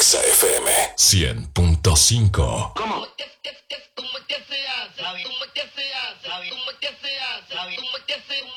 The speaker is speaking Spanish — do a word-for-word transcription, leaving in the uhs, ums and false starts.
Exa F M cien punto cinco. ¿Cómo? ¿Cómo es que se hace? ¿Cómo es que se hace? ¿Cómo es que se hace? ¿Cómo es que se hace?